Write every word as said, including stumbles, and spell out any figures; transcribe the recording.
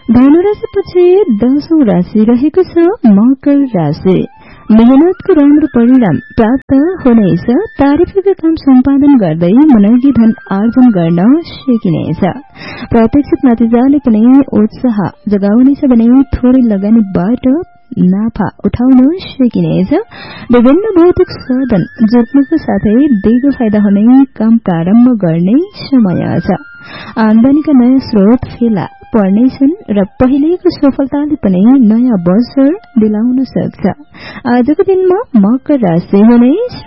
धनु राशिपछि दशौं राशि रहेको छ मकर राशि। मेहनतको राम्रो परिणाम प्राप्त हुनेछ। तारिफका काम सम्पादन गर्दै मनैगी धन आर्जन गर्न सकिनेछ। प्रत्यक्ष नतिजाले पनि उत्साह जगाउनेछ भने थोरै लगानीबाट नाफा उठाउन सकिनेछ। विभिन्न भौतिक साधन जोड्नुको साथै दीर्घ फाइदा हुने काम प्रारम्भ गर्ने समय छ। आमदानीका नयाँ स्रोत फेला पर्नेछन् र पहिलेको सफलताले पनि नयाँ अवसर दिलाउन सक्छ। आजको दिनमा मकर राशि हुने